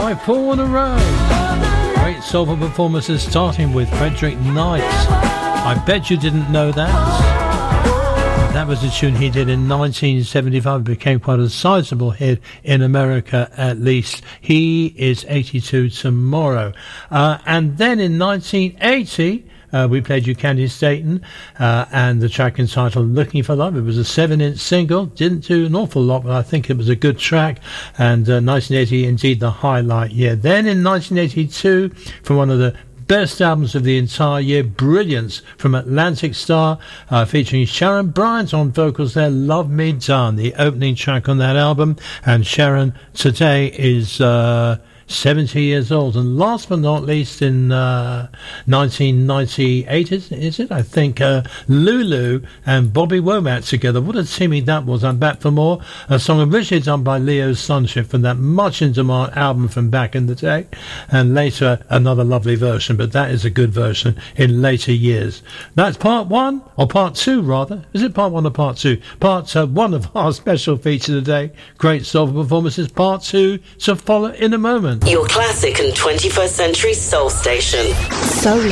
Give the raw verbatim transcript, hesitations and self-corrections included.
Right, four in a row. Great soulful performances, starting with Frederick Knight. I bet you didn't know that. That was a tune he did in nineteen seventy-five. It became quite a sizable hit in America, at least. He is eighty-two tomorrow. Uh, and then in nineteen eighty, uh, we played you Candy Staton, uh, and the track entitled Looking for Love. It was a seven-inch single. Didn't do an awful lot, but I think it was a good track. And uh, nineteen eighty, indeed, the highlight year. Then in nineteen eighty-two, from one of the best albums of the entire year, Brilliance from Atlantic Starr, uh, featuring Sharon Bryant on vocals there, Love Me Done, the opening track on that album. And Sharon today is uh, seventy years old. And last but not least, in uh, nineteen ninety-eight, is, is it? I think uh, Lulu and Bobby Womack together. What a teaming that was. I'm Back for More, a song originally done by Leo Sunship from that much in demand album from back in the day, and later another lovely version, but that is a good version in later years. That's part one, or part two rather. Is it part one or part two? Part uh, one of our special feature today. Great soulful performances. Part two to follow in a moment. Your classic and twenty-first century soul station. Soul